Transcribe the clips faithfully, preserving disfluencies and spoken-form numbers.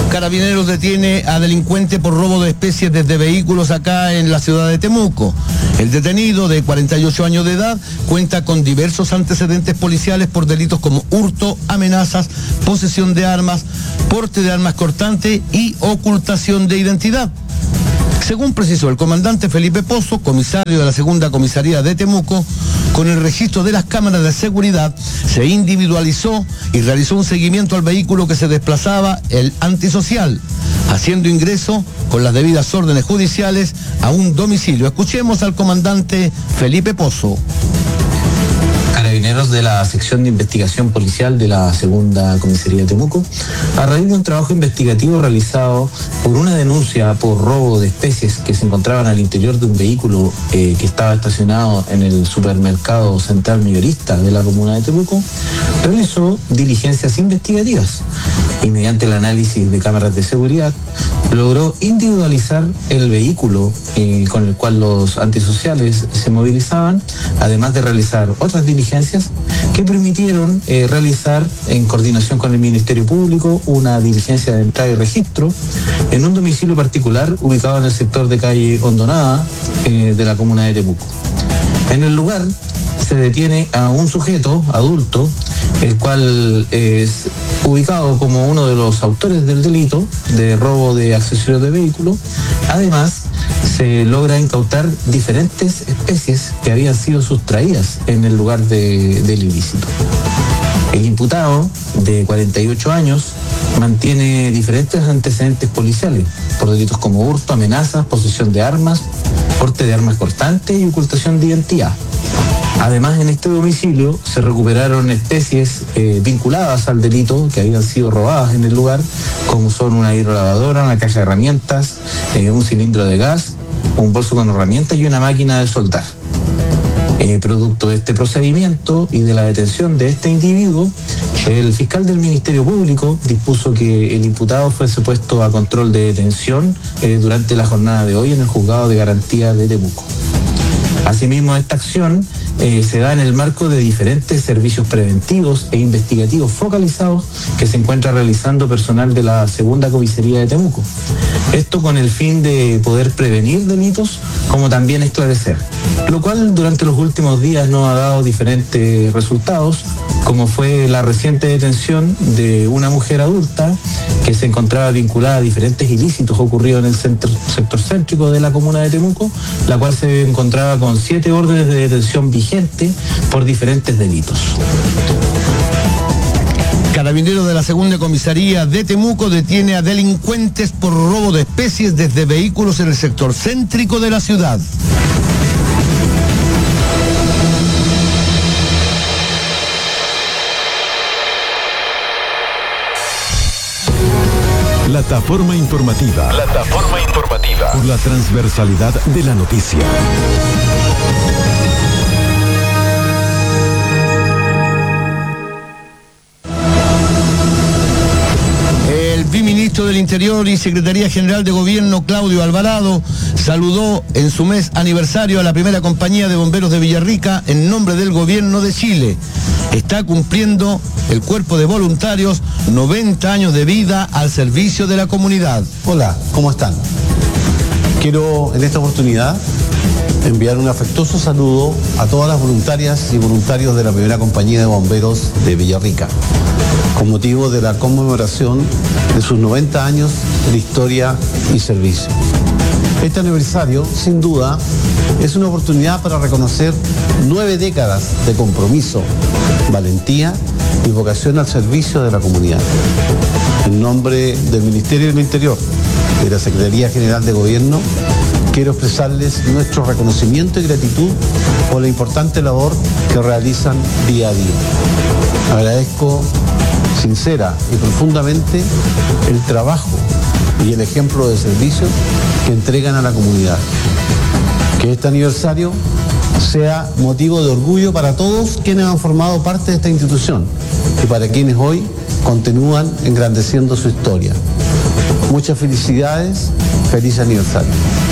Carabineros detiene a delincuente por robo de especies desde vehículos acá en la ciudad de Temuco. El detenido, de cuarenta y ocho años de edad, cuenta con diversos antecedentes policiales por delitos como hurto, amenazas, posesión de armas, porte de armas cortantes y ocultación de identidad. Según precisó el comandante Felipe Pozo, comisario de la segunda comisaría de Temuco, con el registro de las cámaras de seguridad se individualizó y realizó un seguimiento al vehículo que se desplazaba, el antisocial, haciendo ingreso con las debidas órdenes judiciales a un domicilio. Escuchemos al comandante Felipe Pozo. Carabineros de la sección de investigación policial de la segunda comisaría de Temuco, a raíz de un trabajo investigativo realizado por una denuncia por robo de especies que se encontraban al interior de un vehículo eh, que estaba estacionado en el supermercado central mayorista de la comuna de Temuco, realizó diligencias investigativas y mediante el análisis de cámaras de seguridad logró individualizar el vehículo eh, con el cual los antisociales se movilizaban, además de realizar otras diligencias que permitieron eh, realizar, en coordinación con el Ministerio Público, una diligencia de entrada y registro en un domicilio particular ubicado en el sector de calle Hondonada eh, de la comuna de Temuco. En el lugar se detiene a un sujeto adulto, el cual es ubicado como uno de los autores del delito de robo de accesorios de vehículo. Además, se logra incautar diferentes especies que habían sido sustraídas en el lugar de, del ilícito. El imputado, de cuarenta y ocho años, mantiene diferentes antecedentes policiales por delitos como hurto, amenazas, posesión de armas, porte de armas cortantes y ocultación de identidad. Además, en este domicilio se recuperaron especies eh, vinculadas al delito que habían sido robadas en el lugar, como son una hidrolavadora, una caja de herramientas, eh, un cilindro de gas, un bolso con herramientas y una máquina de soldar. Eh, producto de este procedimiento y de la detención de este individuo, el fiscal del Ministerio Público dispuso que el imputado fuese puesto a control de detención eh, durante la jornada de hoy en el Juzgado de Garantía de Temuco. Asimismo, esta acción eh, se da en el marco de diferentes servicios preventivos e investigativos focalizados que se encuentra realizando personal de la segunda comisaría de Temuco. Esto con el fin de poder prevenir delitos como también esclarecer, lo cual durante los últimos días nos ha dado diferentes resultados, como fue la reciente detención de una mujer adulta que se encontraba vinculada a diferentes ilícitos ocurridos en el centro, sector céntrico de la comuna de Temuco, la cual se encontraba con siete órdenes de detención vigentes por diferentes delitos. Carabineros de la segunda comisaría de Temuco detiene a delincuentes por robo de especies desde vehículos en el sector céntrico de la ciudad. Plataforma informativa. Plataforma informativa. Por la transversalidad de la noticia. El viceministro del Interior y Secretaría General de Gobierno, Claudio Alvarado, saludó en su mes aniversario a la primera compañía de bomberos de Villarrica en nombre del Gobierno de Chile. Está cumpliendo el cuerpo de voluntarios noventa años de vida al servicio de la comunidad. Hola, ¿cómo están? Quiero en esta oportunidad enviar un afectuoso saludo a todas las voluntarias y voluntarios de la primera compañía de bomberos de Villarrica, con motivo de la conmemoración de sus noventa años de historia y servicio. Este aniversario, sin duda, es una oportunidad para reconocer nueve décadas de compromiso, valentía y vocación al servicio de la comunidad. En nombre del Ministerio del Interior y de la Secretaría General de Gobierno, quiero expresarles nuestro reconocimiento y gratitud por la importante labor que realizan día a día. Agradezco sincera y profundamente el trabajo y el ejemplo de servicio que entregan a la comunidad. Que este aniversario sea motivo de orgullo para todos quienes han formado parte de esta institución y para quienes hoy continúan engrandeciendo su historia. Muchas felicidades, feliz aniversario.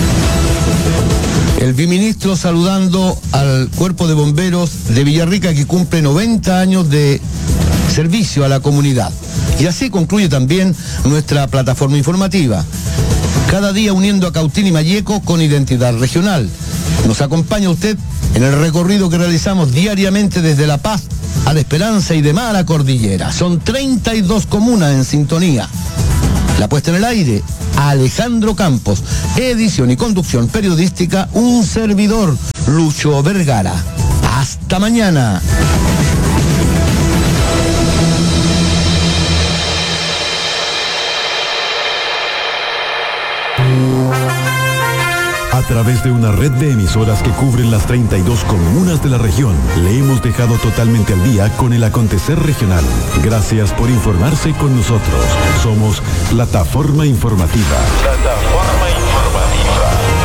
El viceministro saludando al cuerpo de bomberos de Villarrica que cumple noventa años de servicio a la comunidad. Y así concluye también nuestra plataforma informativa. Cada día uniendo a Cautín y Malleco con identidad regional. Nos acompaña usted en el recorrido que realizamos diariamente desde La Paz a La Esperanza y de Mar a la Cordillera. Son treinta y dos comunas en sintonía. La puesta en el aire, Alejandro Campos. Edición y conducción periodística, un servidor, Lucho Vergara. Hasta mañana. A través de una red de emisoras que cubren las treinta y dos comunas de la región, le hemos dejado totalmente al día con el acontecer regional. Gracias por informarse con nosotros. Somos Plataforma Informativa. Plataforma.